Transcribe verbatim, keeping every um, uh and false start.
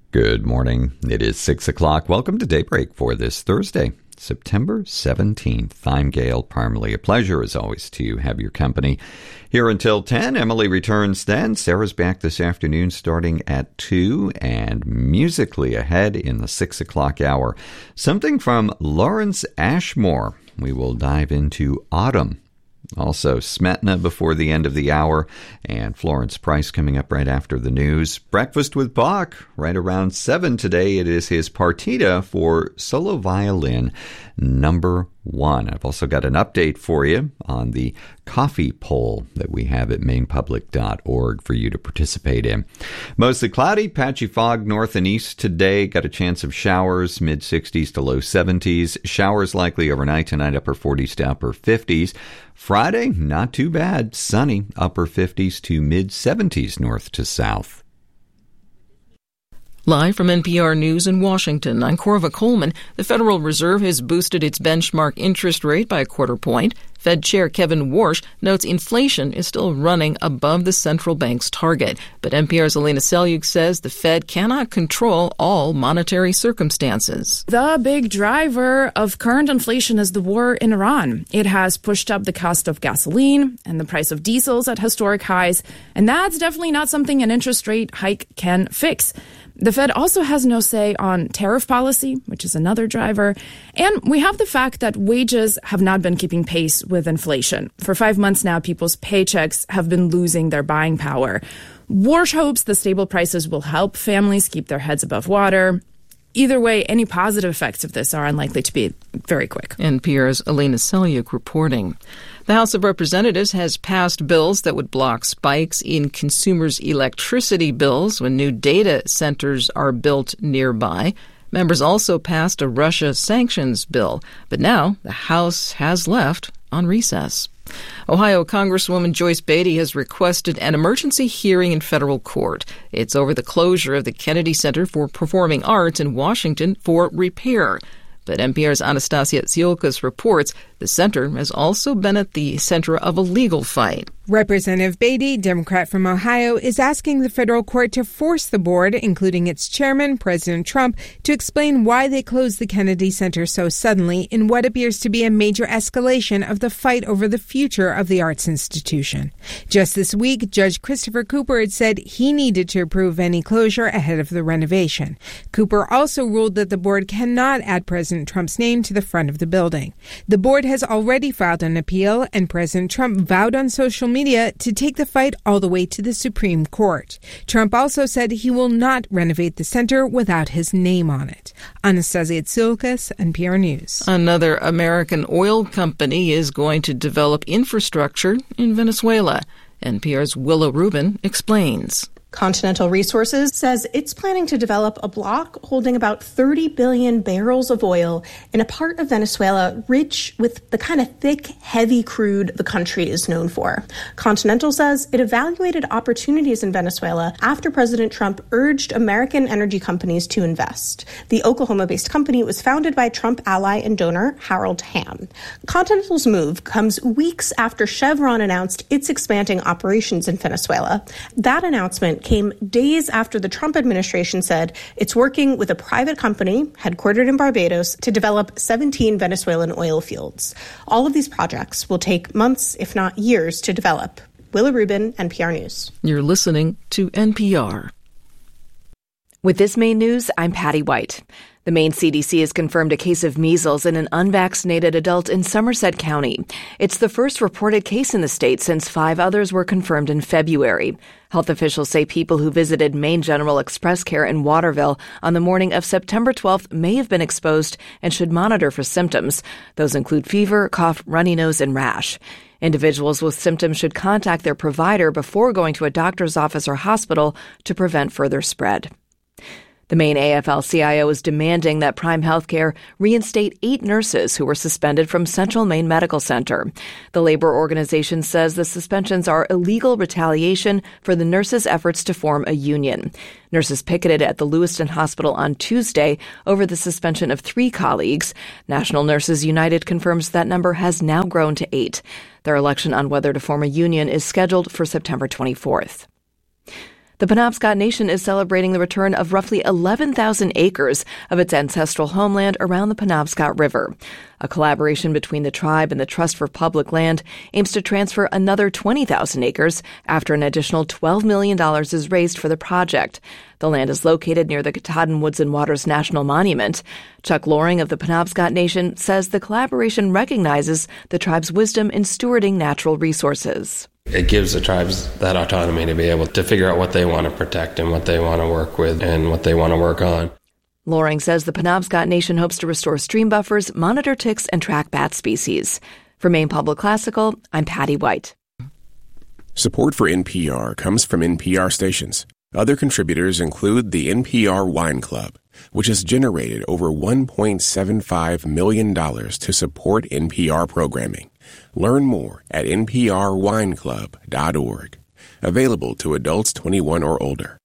Good morning. It is six o'clock. Welcome to Daybreak for this Thursday, September seventeenth. I'm Gail Parmalee. A pleasure, as always, to have your company here until ten. Emily returns then. Sarah's back this afternoon starting at two, and musically ahead in the six o'clock hour, something from Lawrence Ashmore. We will dive into Autumn. Also, Smetana before the end of the hour, and Florence Price coming up right after the news. Breakfast with Bach, right around seven today. It is his partita for solo violin number one. I've also got an update for you on the coffee poll that we have at maine public dot org for you to participate in. Mostly cloudy, patchy fog north and east today. Got a chance of showers, mid sixties to low seventies. Showers likely overnight tonight, upper forties to upper fifties. Friday, not too bad. Sunny, upper fifties to mid seventies north to south. Live from N P R News in Washington, I'm Corva Coleman. The Federal Reserve has boosted its benchmark interest rate by a quarter point. Fed Chair Kevin Warsh notes inflation is still running above the central bank's target. But N P R's Elena Selyuk says the Fed cannot control all monetary circumstances. The big driver of current inflation is the war in Iran. It has pushed up the cost of gasoline and the price of diesels at historic highs. And that's definitely not something an interest rate hike can fix. The Fed also has no say on tariff policy, which is another driver. And we have the fact that wages have not been keeping pace with inflation. For five months now, people's paychecks have been losing their buying power. Warsh hopes the stable prices will help families keep their heads above water. Either way, any positive effects of this are unlikely to be very quick. N P R's Elena Selyuk reporting. The House of Representatives has passed bills that would block spikes in consumers' electricity bills when new data centers are built nearby. Members also passed a Russia sanctions bill, but now the House has left on recess. Ohio Congresswoman Joyce Beatty has requested an emergency hearing in federal court. It's over the closure of the Kennedy Center for Performing Arts in Washington for repair. But N P R's Anastasia Tsiolkas reports the center has also been at the center of a legal fight. Representative Beatty, Democrat from Ohio, is asking the federal court to force the board, including its chairman, President Trump, to explain why they closed the Kennedy Center so suddenly in what appears to be a major escalation of the fight over the future of the arts institution. Just this week, Judge Christopher Cooper had said he needed to approve any closure ahead of the renovation. Cooper also ruled that the board cannot add President Trump's name to the front of the building. The board has already filed an appeal, and President Trump vowed on social media Media to take the fight all the way to the Supreme Court. Trump also said he will not renovate the center without his name on it. Anastasia Tsiolkas, N P R News. Another American oil company is going to develop infrastructure in Venezuela. N P R's Willa Rubin explains. Continental Resources says it's planning to develop a block holding about thirty billion barrels of oil in a part of Venezuela rich with the kind of thick, heavy crude the country is known for. Continental says it evaluated opportunities in Venezuela after President Trump urged American energy companies to invest. The Oklahoma-based company was founded by Trump ally and donor Harold Hamm. Continental's move comes weeks after Chevron announced it's expanding operations in Venezuela. That announcement came days after the Trump administration said it's working with a private company headquartered in Barbados to develop seventeen Venezuelan oil fields. All of these projects will take months, if not years, to develop. Willa Rubin, N P R News. You're listening to N P R. With this Maine news, I'm Patty White. The Maine C D C has confirmed a case of measles in an unvaccinated adult in Somerset County. It's the first reported case in the state since five others were confirmed in February. Health officials say people who visited Maine General Express Care in Waterville on the morning of September twelfth may have been exposed and should monitor for symptoms. Those include fever, cough, runny nose, and rash. Individuals with symptoms should contact their provider before going to a doctor's office or hospital to prevent further spread. The Maine A F L C I O is demanding that Prime Healthcare reinstate eight nurses who were suspended from Central Maine Medical Center. The labor organization says the suspensions are illegal retaliation for the nurses' efforts to form a union. Nurses picketed at the Lewiston Hospital on Tuesday over the suspension of three colleagues. National Nurses United confirms that number has now grown to eight. Their election on whether to form a union is scheduled for September twenty-fourth. The Penobscot Nation is celebrating the return of roughly eleven thousand acres of its ancestral homeland around the Penobscot River. A collaboration between the tribe and the Trust for Public Land aims to transfer another twenty thousand acres after an additional twelve million dollars is raised for the project. The land is located near the Katahdin Woods and Waters National Monument. Chuck Loring of the Penobscot Nation says the collaboration recognizes the tribe's wisdom in stewarding natural resources. It gives the tribes that autonomy to be able to figure out what they want to protect and what they want to work with and what they want to work on. Loring says the Penobscot Nation hopes to restore stream buffers, monitor ticks, and track bat species. For Maine Public Classical, I'm Patty White. Support for N P R comes from N P R stations. Other contributors include the N P R Wine Club, which has generated over one point seven five million dollars to support N P R programming. Learn more at n p r wine club dot org. Available to adults twenty-one or older.